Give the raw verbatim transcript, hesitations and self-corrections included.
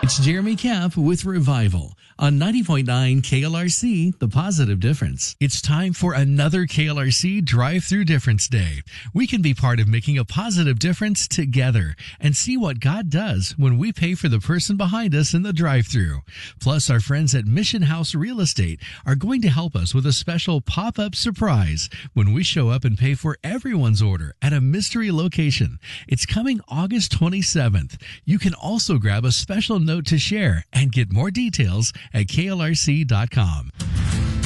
It's Jeremy Camp with Revival on ninety point nine K L R C, The Positive Difference. It's time for another K L R C Drive-Thru Difference Day. We can be part of making a positive difference together and see what God does when we pay for the person behind us in the drive-thru. Plus, our friends at Mission House Real Estate are going to help us with a special pop-up surprise when we show up and pay for everyone's order at a mystery location. It's coming August twenty-seventh. You can also grab a special note to share and get more details at K L R C dot com.